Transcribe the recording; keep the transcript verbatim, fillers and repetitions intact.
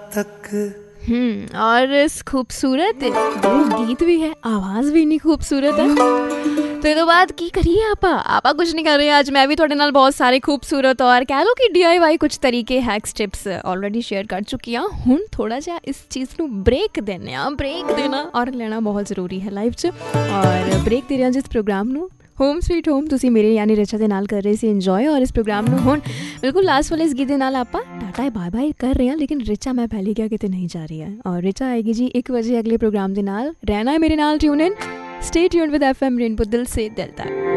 तक। हम्म और इस खूबसूरत गीत भी है, आवाज़ भी इन्नी खूबसूरत है। तो ये तो बात की करिए आपा आपा कुछ नहीं कर रहे आज। मैं भी थोड़े नाल बहुत सारे खूबसूरत और कह लो कि डी आई वाई कुछ तरीके हैक्स टिप्स ऑलरेडी शेयर कर चुकी हाँ। हुण थोड़ा जिहा इस चीज़ को ब्रेक देने आ ब्रेक देना और लेना बहुत ज़रूरी है लाइफ च। और ब्रेक दे रहे जिस प्रोग्राम ਨੂੰ ਹੋਮ ਸਵੀਟ ਹੋਮ ਤੁਸੀਂ ਮੇਰੇ ਯਾਨੀ ਰਿਚਾ ਦੇ ਨਾਲ ਕਰ ਰਹੇ ਸੀ ਇੰਜੋਏ। ਔਰ ਇਸ ਪ੍ਰੋਗਰਾਮ ਨੂੰ ਹੁਣ ਬਿਲਕੁਲ ਲਾਸਟ ਵਾਲੇ ਇਸ ਗੀਤ ਦੇ ਨਾਲ ਆਪਾਂ ਟਾਟਾ ਬਾਏ ਬਾਏ ਕਰ ਰਹੇ ਹਾਂ। ਲੇਕਿਨ ਰਿਚਾ ਮੈਂ ਪਹਿਲੇ ਕਿਹਾ ਕਿਤੇ ਨਹੀਂ ਜਾ ਰਹੀ ਹੈ ਔਰ ਰਿਚਾ ਆਏਗੀ ਜੀ ਇੱਕ ਵਜੇ ਅਗਲੇ ਪ੍ਰੋਗਰਾਮ ਦੇ ਨਾਲ। ਰਹਿਣਾ ਹੈ ਮੇਰੇ ਨਾਲ tune in, stay tuned with F M rainbow ਦਿਲ ਸੇ ਦਿਲ ਤੱਕ।